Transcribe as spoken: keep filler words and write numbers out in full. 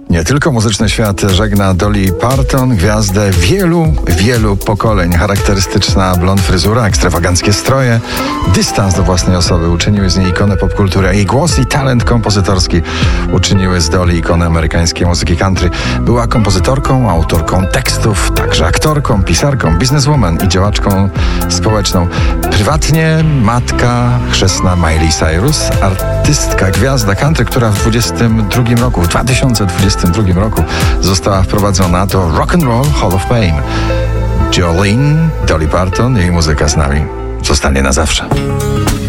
Nie tylko muzyczny świat żegna Dolly Parton, gwiazdę wielu, wielu pokoleń. Charakterystyczna blond fryzura, ekstrawaganckie stroje, dystans do własnej osoby uczyniły z niej ikonę popkultury, a jej głos i talent kompozytorski uczyniły z Dolly ikonę amerykańskiej muzyki country. Była kompozytorką, autorką tekstów, także aktorką, pisarką, bizneswoman i działaczką społeczną. Prywatnie matka chrzestna Miley Cyrus, artystka, gwiazda country, która w dwudziestym drugim roku, w dwa tysiące dwudziestym drugim roku została wprowadzona do Rock and Roll Hall of Fame. Jolene, Dolly Parton, jej muzyka z nami zostanie na zawsze.